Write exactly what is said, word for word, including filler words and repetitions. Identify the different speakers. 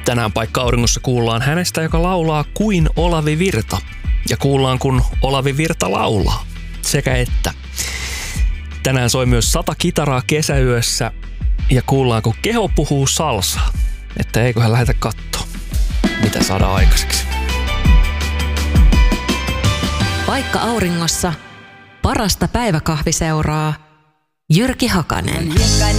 Speaker 1: Tänään Paikka Auringossa kuullaan hänestä, joka laulaa kuin Olavi Virta. Ja kuullaan, kun Olavi Virta laulaa. Sekä että. Tänään soi myös sata kitaraa kesäyössä. Ja kuullaan, kun keho puhuu salsaa. Että eiköhän lähdetä kattoo, mitä saadaan aikaiseksi.
Speaker 2: Paikka Auringossa parasta päiväkahviseuraa Jyrki Hakanen.